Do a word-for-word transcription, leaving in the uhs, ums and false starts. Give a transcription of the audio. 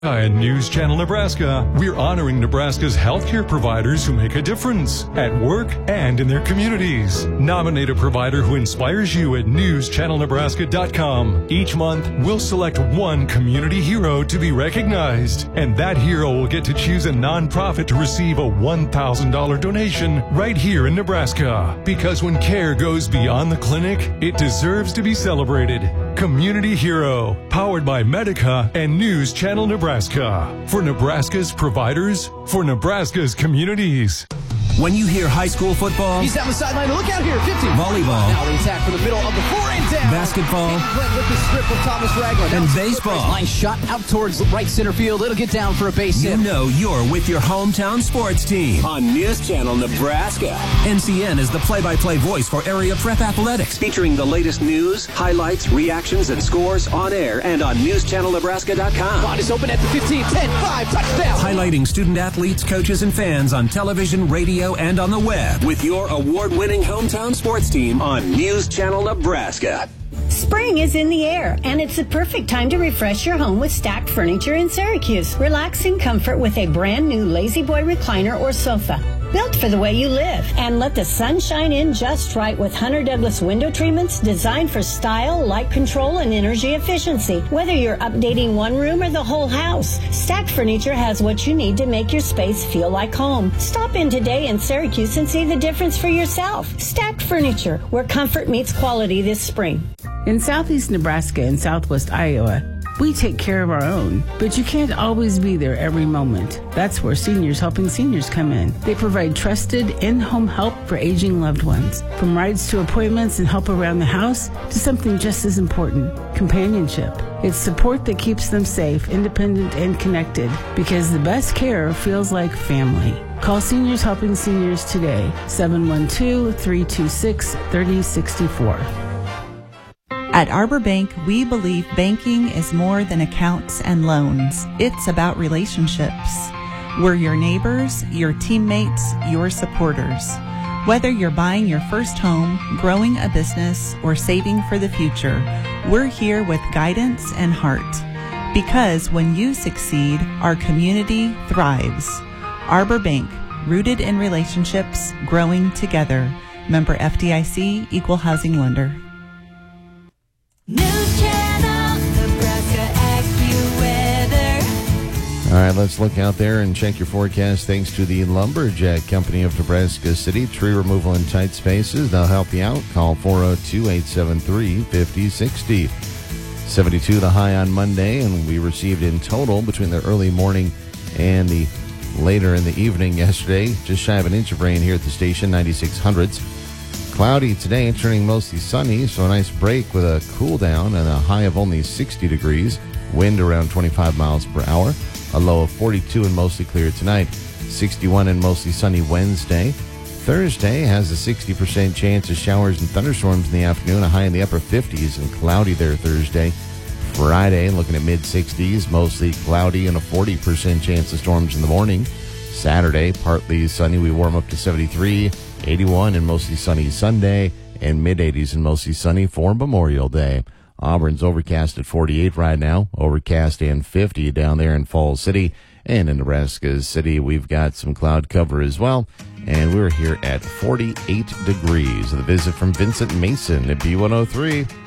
At News Channel Nebraska, we're honoring Nebraska's healthcare providers who make a difference at work and in their communities. Nominate a provider who inspires you at news channel nebraska dot com. Each month, we'll select one community hero to be recognized, and that hero will get to choose a nonprofit to receive a one thousand dollars donation right here in Nebraska. Because when care goes beyond the clinic, it deserves to be celebrated. Community Hero, powered by Medica and News Channel Nebraska. For Nebraska's providers, for Nebraska's communities. When you hear high school football, he's down the sideline. Look out here, fifty. Volleyball, now the attack from the middle of the floor and down. Basketball, with the strip of Thomas Ragland. And baseball. Line shot out towards right center field. It'll get down for a base hit. You know you're with your hometown sports team on News Channel Nebraska. N C N is the play-by-play voice for area prep athletics, featuring the latest news, highlights, reactions, and scores on air and on news channel nebraska dot com. Bond is open at the fifteen, ten, five, touchdown. Highlighting student athletes, coaches, and fans on television, radio, and on the web. With your award-winning hometown sports team on News Channel Nebraska. Spring is in the air, and it's the perfect time to refresh your home with Stacked Furniture in Syracuse. Relax in comfort with a brand new Lazy Boy recliner or sofa, built for the way you live. And let the sun shine in just right with Hunter Douglas window treatments designed for style, light control, and energy efficiency. Whether you're updating one room or the whole house, Stacked Furniture has what you need to make your space feel like home. Stop in today in Syracuse and see the difference for yourself. Stacked Furniture, where comfort meets quality this spring. In southeast Nebraska and southwest Iowa, we take care of our own, but you can't always be there every moment. That's where Seniors Helping Seniors come in. They provide trusted in-home help for aging loved ones. From rides to appointments and help around the house to something just as important, companionship. It's support that keeps them safe, independent, and connected, because the best care feels like family. Call Seniors Helping Seniors today, seven one two, three two six, three zero six four. At Arbor Bank, we believe banking is more than accounts and loans. It's about relationships. We're your neighbors, your teammates, your supporters. Whether you're buying your first home, growing a business, or saving for the future, we're here with guidance and heart. Because when you succeed, our community thrives. Arbor Bank, rooted in relationships, growing together. Member F D I C, Equal Housing Lender. News Channel Nebraska AccuWeather. All right, let's look out there and check your forecast thanks to the Lumberjack Company of Nebraska City. Tree removal in tight spaces. They'll help you out. Call four oh two, eight seven three, five oh six oh. seventy-two the high on Monday, and we received in total between the early morning and the later in the evening yesterday, just shy of an inch of rain here at the station, ninety-six hundredths. Cloudy today, turning mostly sunny, so a nice break with a cool down and a high of only sixty degrees. Wind around twenty-five miles per hour. A low of forty-two and mostly clear tonight. sixty-one and mostly sunny Wednesday. Thursday has a sixty percent chance of showers and thunderstorms in the afternoon. A high in the upper fifties and cloudy there Thursday. Friday, looking at mid-sixties, mostly cloudy and a forty percent chance of storms in the morning. Saturday, partly sunny. We warm up to seventy-three, eighty-one and mostly sunny Sunday, and mid-eighties and mostly sunny for Memorial Day. Auburn's overcast at forty-eight right now, overcast and fifty down there in Falls City. And in Nebraska City, we've got some cloud cover as well, and we're here at forty-eight degrees. The visit from Vincent Mason at B one oh three.